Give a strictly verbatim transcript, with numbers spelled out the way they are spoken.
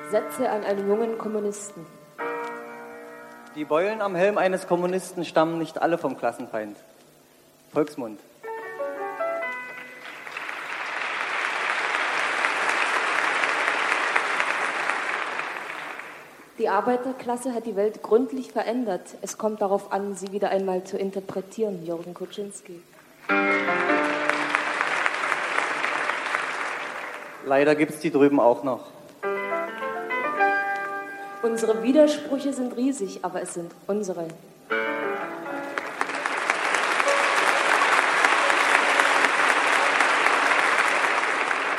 Sätze an einen jungen Kommunisten. Die Beulen am Helm eines Kommunisten stammen nicht alle vom Klassenfeind. Volksmund. Die Arbeiterklasse hat die Welt gründlich verändert. Es kommt darauf an, sie wieder einmal zu interpretieren. Jürgen Kuczynski. Leider gibt es die drüben auch noch. Unsere Widersprüche sind riesig, aber es sind unsere.